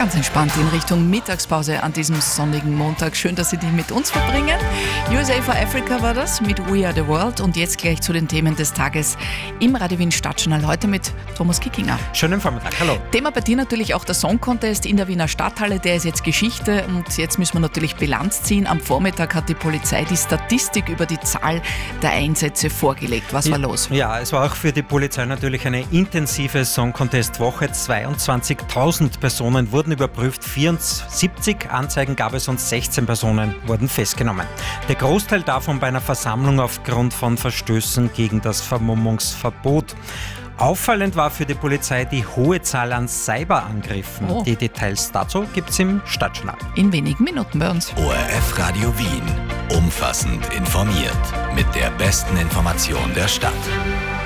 Ganz entspannt in Richtung Mittagspause an diesem sonnigen Montag. Schön, dass Sie die mit uns verbringen. USA for Africa war das mit We Are the World. Und jetzt gleich zu den Themen des Tages im Radio Wien Stadtjournal. Heute mit Thomas Kickinger. Schönen Vormittag, hallo. Thema bei dir natürlich auch der Song Contest in der Wiener Stadthalle. Der ist jetzt Geschichte und jetzt müssen wir natürlich Bilanz ziehen. Am Vormittag hat die Polizei die Statistik über die Zahl der Einsätze vorgelegt. Was war los? Ja, es war auch für die Polizei natürlich eine intensive Song Contest Woche. 22.000 Personen wurden überprüft, 74 Anzeigen gab es und 16 Personen wurden festgenommen. Der Großteil davon bei einer Versammlung aufgrund von Verstößen gegen das Vermummungsverbot. Auffallend war für die Polizei die hohe Zahl an Cyberangriffen. Oh. Die Details dazu gibt es im Stadtjournal. In wenigen Minuten bei uns. ORF Radio Wien. Umfassend informiert. Mit der besten Information der Stadt.